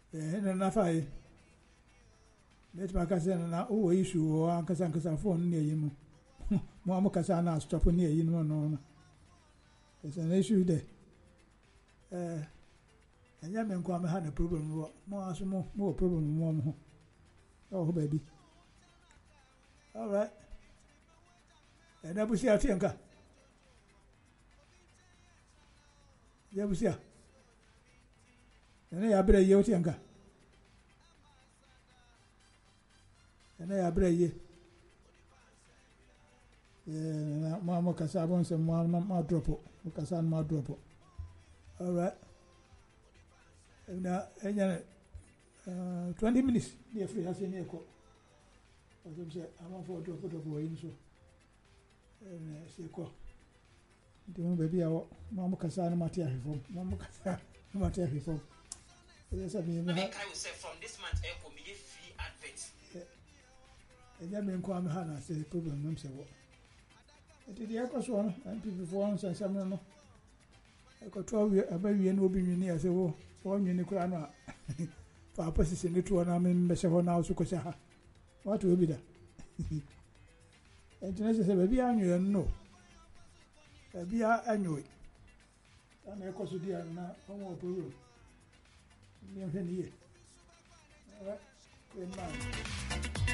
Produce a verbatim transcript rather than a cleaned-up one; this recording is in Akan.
eh na na fa yi let ma ka se na o issue o an kasa kasa phone ne yi mu mo am kasa na stop ne yi no no no it's an issue there eh anya me nko am ha na problem wo mo aso mo mo problem mo mo oh baby all right and abusi atienka ya busi a ene ya bre ye otienka ene ya bre ye eh ma mo kasa bon se mo ma dropo mo kasa ma dropo all right na enya uh twenty minutes near free has any echo as I'm say I'm for drop drop in so eh se ko ndimo baby awo mo kasa na mate ahifo mo kasa na mate ahifo yes I mean I say from this month echo me free advert enya me nko am ha na say problem no se wo eti de echo so no and people for one sense am no echo twelve abawie na obi nwini ase wo wo nwini kura no fa posisi ni to na me mbese ho na so ko sha ha what will be that enti na se baby anyo no baby anyo na echo so dia na omo oporo ni en henie all right good man